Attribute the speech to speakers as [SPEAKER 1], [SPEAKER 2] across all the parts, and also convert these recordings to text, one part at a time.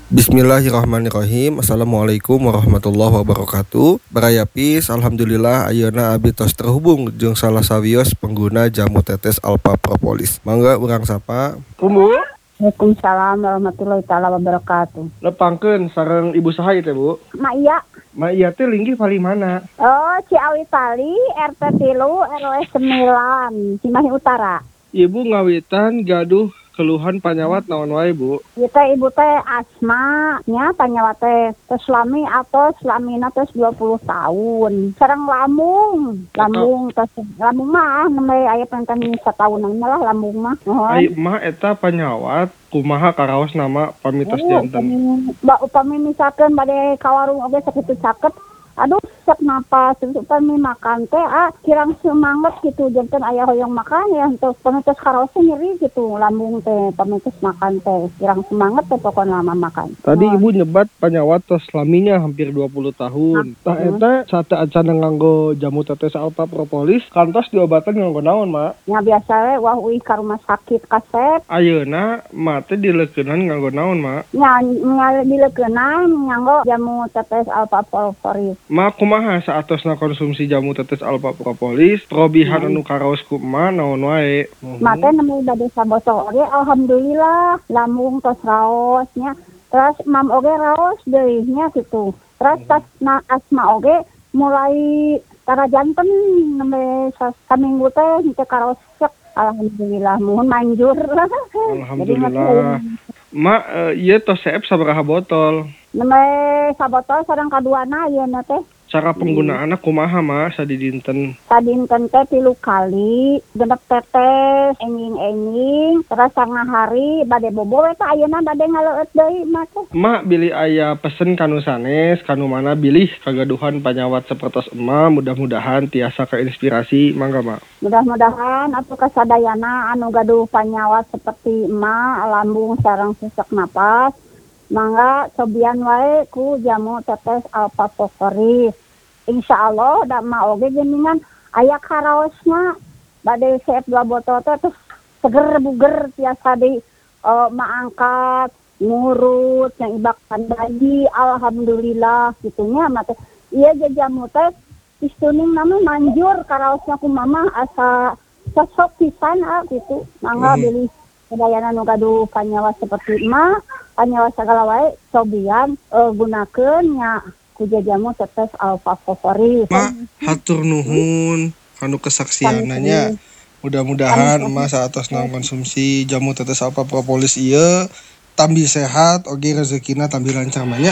[SPEAKER 1] Bismillahirrahmanirrahim. Assalamualaikum warahmatullahi wabarakatuh. Barayapis, alhamdulillah ayeuna abdi tos terhubung jeung salah sawios pengguna jamu tetes Alpha Propolis. Mangga urang sapa.
[SPEAKER 2] Bu,
[SPEAKER 3] Waalaikumsalam warahmatullahi taala wabarakatuh.
[SPEAKER 2] lepangkeun sareng ibu saha teh, Bu?
[SPEAKER 3] Mak iya.
[SPEAKER 2] Ma iya teh linggih pali mana?
[SPEAKER 3] Oh, Ciawi Tali, RT 3, RW 9, Cimahi Utara.
[SPEAKER 2] Ibu ngawitan gaduh keluhan panyawat naon wae, Bu?
[SPEAKER 3] Ibu teh asma nya panyawat teh suami atau suamina teh 20 tahun. Sareng lambung mah nembe aya pengen satahunan lah lambung mah.
[SPEAKER 2] Ai mah eta panyawat kumaha karaos nama pamitos janten.
[SPEAKER 3] Upami misalkan bade ka warung oge sakitu caket. Aduh, sak napas, upami makan teh kirang semangat gitu, janten aya hoyong makan ya untuk pamitos karaosnya nyeri gitu, lambung teh pamitos makan teh kirang semangat teh pokoknya lama makan.
[SPEAKER 2] Tadi ibu nyebat panyawat tos laminya hampir 20 tahun. Tah eta sate acan nganggo jamu tetes Alpha Propolis, kantos diobatan nganggo naon, Mak?
[SPEAKER 3] Ya biasa we wah uih ka rumah sakit kasep.
[SPEAKER 2] Ayeuna mak teh dileukeunnan nganggo naon, Mak?
[SPEAKER 3] Ya dileukeunnan nganggo jamu tetes Alpha Propolis.
[SPEAKER 2] Mak kumaha saatosna konsumsi jamu tetes Alpha Propolis, probihan anu karaos kumaha naon wae?
[SPEAKER 3] Mate nemu bade sabotol oge alhamdulillah lambung tos raosnya. Terus mam oge raos deui nya gitu. Terus tas asma oge mulai tara janten nembe saminggu teh henteu karaos cek. Alhamdulillah mohon manjur.
[SPEAKER 2] Alhamdulillah. Mak ieu tos seep sabaraha botol?
[SPEAKER 3] Nembe sabotol sareng kaduana ayeuna teh.
[SPEAKER 2] Cara penggunaanna kumaha, Mak, sadidinten?
[SPEAKER 3] Sadinten teh 3 kali, genep tetes, enging-enging, terus sanga hari bade bobo we teh ayeuna bade ngaleueut deui mah teh.
[SPEAKER 2] Mak bilih aya pesen kanu sanes, kanu mana bilih kagaduhan panyawat sapertos emah, mudah-mudahan tiasa keinspirasi, mangga, Mak.
[SPEAKER 3] Mudah-mudahan atuh kasadayana anu gaduh panyawat seperti emak, lambung sareng sesak napas, mangga cobian wae ku jamu tetes Alpha Propolis. Insyaallah da mah oge geuningan aya karaosna bade seep 2 botol teh terus seger buger tiasa deui maangkat ngurut yang ibak pandagi alhamdulillah gitunya mah teh. Ieu jamu teh istuning nama manjur karaosna ku mama asa sosok pisan gitu. Mangga bilih sadayana nu gaduh panyawat seperti emak, panyawat sagala wae cobian gunakeun nya ku jamu tetes Alpha Propolis.
[SPEAKER 2] Mak, hatur nuhun kanu kesaksiananya. Mudah-mudahan emak saatosna konsumsi jamu tetes Alpha Propolis ieu tambi sehat oge rezekina tambi lancar nya.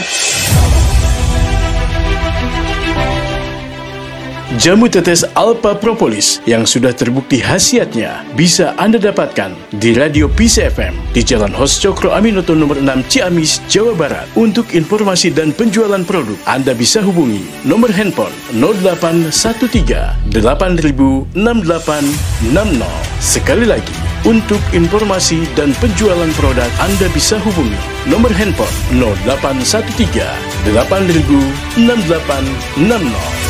[SPEAKER 4] Jamu tetes Alpha Propolis yang sudah terbukti khasiatnya bisa Anda dapatkan di Radio Peace FM di Jalan Hos Cokro Aminoto nomor 6 Ciamis, Jawa Barat. Untuk informasi dan penjualan produk, Anda bisa hubungi nomor handphone 0813 8000 6860. Sekali lagi, untuk informasi dan penjualan produk, Anda bisa hubungi nomor handphone 0813 8000 6860.